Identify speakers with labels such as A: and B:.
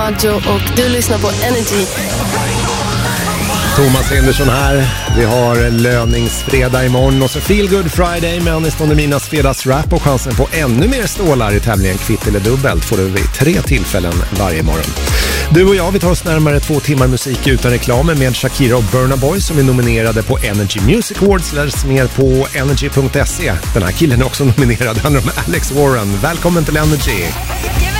A: Maggio och du lyssnar på Energy.
B: Thomas Henderson här. Vi har löningsfredag imorgon och så Feel Good Friday med Anis Don Deminas fredagsrap och chansen på ännu mer stålar i tävlingen Kvitt eller dubbelt får du vid 3 tillfällen varje morgon. Du och jag, vi tar oss närmare 2 timmar musik utan reklam med Shakira och Burna Boy som är nominerade på Energy Music Awards. Läs mer på energy.se. Den här killen är också nominerad. Det handlar om Alex Warren. Välkommen till Energy.